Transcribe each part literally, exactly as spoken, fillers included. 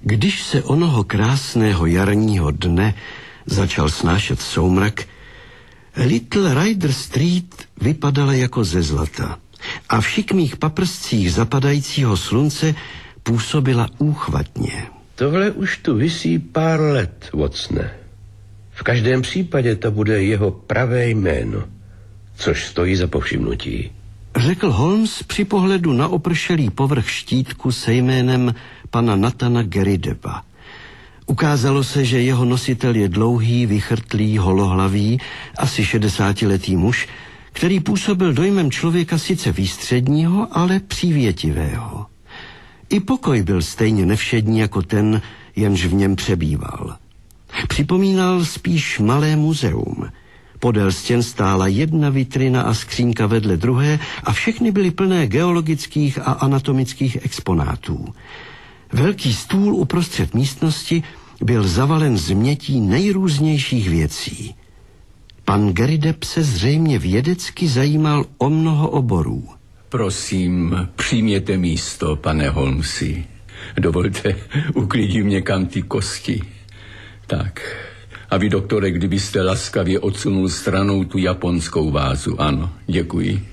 Když se onoho krásného jarního dne začal snášet soumrak, Little Rider Street vypadala jako ze zlata a v šikmých paprscích zapadajícího slunce působila úchvatně. Tohle už tu visí pár let, Watsone. V každém případě to bude jeho pravé jméno, což stojí za povšimnutí. Řekl Holmes při pohledu na opršelý povrch štítku se jménem pana Nathana Garrideba. Ukázalo se, že jeho nositel je dlouhý, vychrtlý, holohlavý, asi šedesátiletý muž, který působil dojmem člověka sice výstředního, ale přívětivého. I pokoj byl stejně nevšední jako ten, jenž v něm přebýval. Připomínal spíš malé muzeum. Podél stěn stála jedna vitrina a skřínka vedle druhé a všechny byly plné geologických a anatomických exponátů. Velký stůl uprostřed místnosti byl zavalen změtí nejrůznějších věcí. Pan Garrideb se zřejmě vědecky zajímal o mnoho oborů. Prosím, přijměte místo, pane Holmesi. Dovolte, uklidím někam ty kosti. Tak, a vy, doktore, kdybyste laskavě odsunul stranou tu japonskou vázu. Ano, děkuji.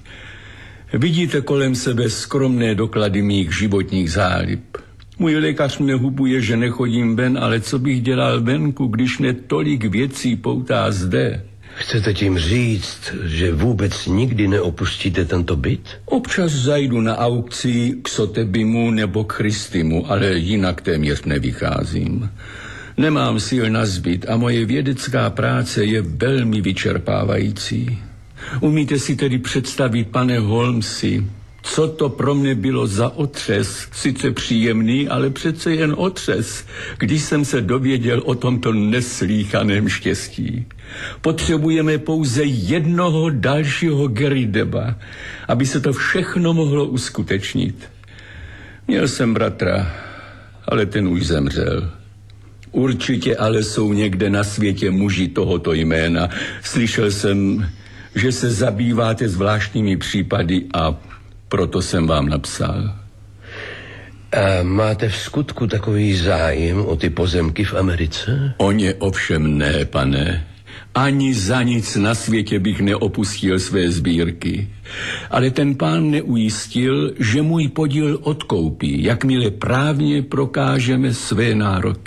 Vidíte kolem sebe skromné doklady mých životních zálib. Můj lékař mne hubuje, že nechodím ven, ale co bych dělal venku, když mne tolik věcí poutá zde? Chcete tím říct, že vůbec nikdy neopustíte tento byt? Občas zajdu na aukci k Sothebymu nebo k Christimu, ale jinak téměř nevycházím. Nemám sil na zbyt a moje vědecká práce je velmi vyčerpávající. Umíte si tedy představit, pane Holmesi, co to pro mne bylo za otřes, sice příjemný, ale přece jen otřes, když jsem se dověděl o tomto neslýchaném štěstí. Potřebujeme pouze jednoho dalšího Garrideba, aby se to všechno mohlo uskutečnit. Měl jsem bratra, ale ten už zemřel. Určitě ale jsou někde na světě muži tohoto jména. Slyšel jsem, že se zabýváte zvláštními případy a proto jsem vám napsal. A máte v skutku takový zájem o ty pozemky v Americe? O ně ovšem ne, pane. Ani za nic na světě bych neopustil své sbírky. Ale ten pán neujistil, že můj podíl odkoupí, jakmile právně prokážeme své nároky.